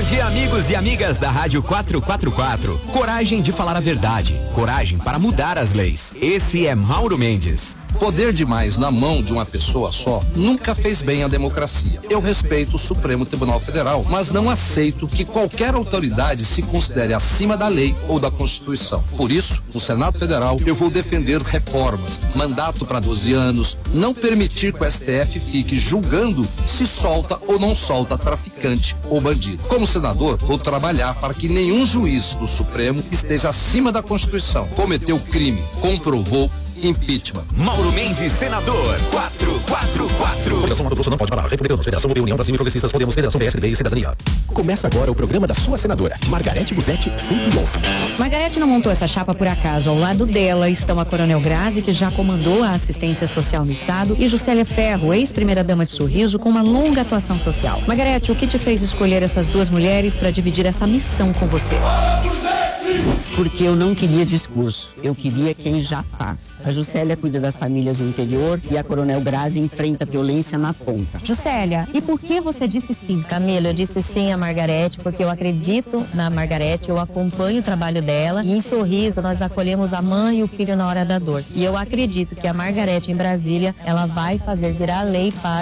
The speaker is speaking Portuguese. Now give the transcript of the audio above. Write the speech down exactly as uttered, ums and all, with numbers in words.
dia, amigos e amigas da Rádio quatrocentos e quarenta e quatro. Coragem de falar a verdade. Coragem para mudar as leis. Esse é Mauro Mendes. Poder demais na mão de uma pessoa só nunca fez bem à democracia. Eu respeito o Supremo Tribunal Federal, mas não aceito que qualquer autoridade se considere acima da lei ou da Constituição. Por isso, no Senado Federal, eu vou defender reformas, mandato para doze anos, não permitir que o S T F fique julgando se solta ou não solta traficante ou bandido. Como senador, vou trabalhar para que nenhum juiz do Supremo esteja acima da Constituição. Cometeu crime, comprovou, impeachment. Mauro Mendes, senador, quatrocentos e quarenta e quatro. Federação Mato Grosso não pode parar. Republicanos, Federação União das Progressistas, Podemos, Federação P S D B e Cidadania. Começa agora o programa da sua senadora, Margarete Busetti, cento e onze. Margarete não montou essa chapa por acaso. Ao lado dela estão a Coronel Grazi, que já comandou a assistência social no estado, e Juscelia Ferro, ex-primeira-dama de Sorriso, com uma longa atuação social. Margarete, o que te fez escolher essas duas mulheres para dividir essa missão com você? Porque eu não queria discurso, eu queria quem já faz. A Juscelia cuida das famílias no interior e a Coronel Grazi enfrenta a violência na ponta. Juscelia, e por que você disse sim? Camila, eu disse sim a Margarete porque eu acredito na Margarete, eu acompanho o trabalho dela e em Sorriso nós acolhemos a mãe e o filho na hora da dor. E eu acredito que a Margarete em Brasília, ela vai fazer virar lei para